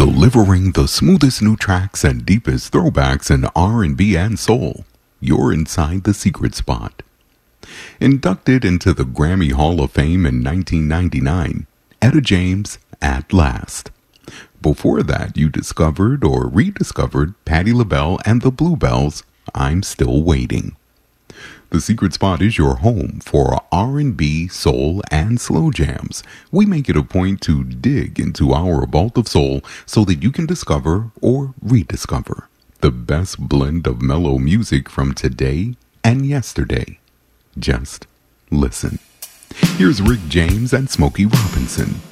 delivering the smoothest new tracks and deepest throwbacks in R&B and soul. You're inside the secret spot. Inducted into the Grammy Hall of Fame in 1999, Etta James, At Last. Before that, you discovered or rediscovered Patti LaBelle and the Bluebells, I'm Still Waiting. The Secret Spot is your home for R&B, soul, and slow jams. We make it a point to dig into our vault of soul so that you can discover or rediscover the best blend of mellow music from today and yesterday. Just listen. Here's Rick James and Smokey Robinson.